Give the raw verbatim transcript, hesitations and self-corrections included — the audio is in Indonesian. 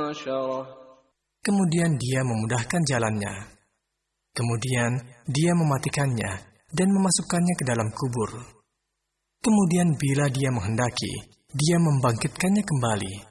حشره Kemudian dia memudahkan jalannya. Kemudian dia mematikannya dan memasukkannya ke dalam kubur. Kemudian bila dia menghendaki, dia membangkitkannya kembali.